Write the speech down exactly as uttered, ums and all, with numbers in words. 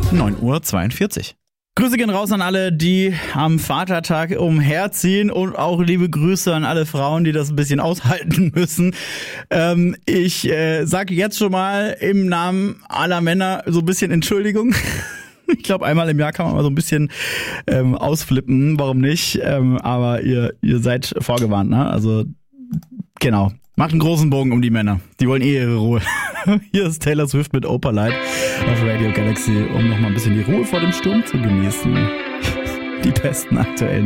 neun Uhr zweiundvierzig. Grüße gehen raus an alle, die am Vatertag umherziehen und auch liebe Grüße an alle Frauen, die das ein bisschen aushalten müssen. Ähm, ich äh, sage jetzt schon mal im Namen aller Männer so ein bisschen Entschuldigung. Ich glaube, einmal im Jahr kann man mal so ein bisschen ähm, ausflippen, warum nicht? Ähm, aber ihr, ihr seid vorgewarnt, ne? Also genau, macht einen großen Bogen um die Männer. Die wollen eh ihre Ruhe. Hier ist Taylor Swift mit Opalite auf Radio Galaxy, um nochmal ein bisschen die Ruhe vor dem Sturm zu genießen. Die besten aktuellen